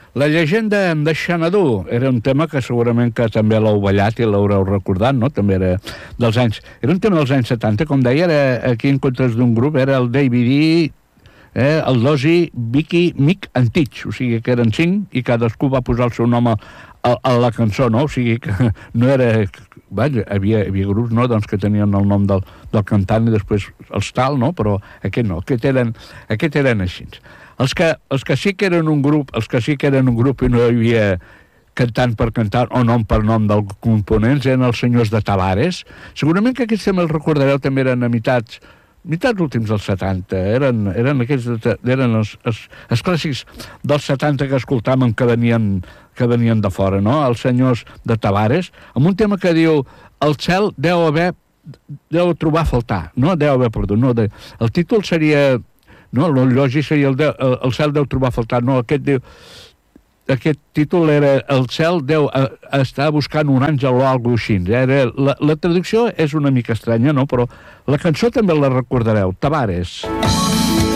La llegenda de Xanadu era un tema que segurament que també l'heu ballat i l'haureu recordat, no? També era dels anys... Era un tema dels anys 70, com deia, era aquí en comptes d'un grup, era el David E., el Dozy, Vicky, Mick and Titch, o sigui que eren 5 i cadascú va posar el seu nom a la cançó, no? O sigui que no era... Vaja, havia grups, no?, doncs, que tenien el nom del cantant i després els tal, no? Però aquest no, aquest eren així. Els que sí que eren un grup, i no hi havia cantant per cantar o nom per nom dels components, eren els senyors de Tavares. Segurament que aquests també els recordareu, també eren a meitats últims dels 70, eren els clàssics dels 70 que escoltàvem que venien de fora, no? Els senyors de Tavares, amb un tema que diu el cel deu trobar a faltar, no? Deu haver perdut, no? El títol seria, no? El lògic seria el cel deu trobar a faltar, no? Aquest títol era el cel deu estar buscant un àngel o alguna cosa així. La traducció és una mica estranya, no? Però la cançó també la recordareu, Tavares.